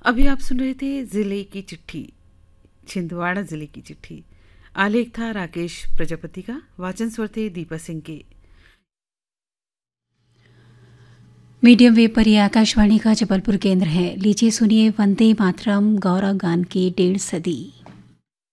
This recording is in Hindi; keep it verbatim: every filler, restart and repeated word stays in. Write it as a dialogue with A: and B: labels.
A: अभी आप सुन रहे थे जिले की चिट्ठी, छिंदवाड़ा जिले की चिट्ठी। आलेख था राकेश प्रजापति का, वाचन स्वर थे दीपा सिंह के।
B: मीडियम वेव पर यह आकाशवाणी का जबलपुर केंद्र है। लीजिए सुनिए वंदे मातरम गौरव गान की डेढ़ सदी।